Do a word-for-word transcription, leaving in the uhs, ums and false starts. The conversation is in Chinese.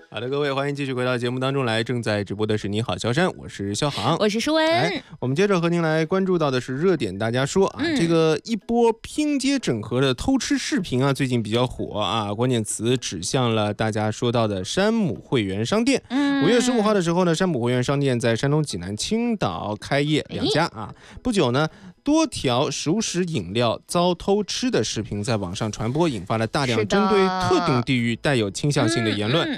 好的，各位，欢迎继续回到节目当中来。正在直播的是你好萧山，我是肖航， 我是舒文。 哎，我们接着和您来关注到的是热点，大家说啊， 嗯、 这个一波拼接整合的偷吃视频啊，最近比较火啊，关键词指向了大家说到的山姆会员商店。五、嗯、月十五号的时候呢，山姆会员商店在山东济南、青岛开业两家啊。不久呢，多条熟食饮料遭偷吃的视频在网上传播，引发了大量针对特定地域带有倾向性的言论。嗯嗯